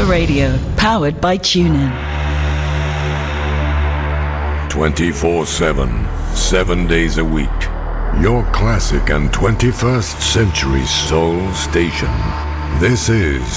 Transistor Radio, powered by TuneIn. 24/7, 7 days a week. Your classic and 21st century soul station. This is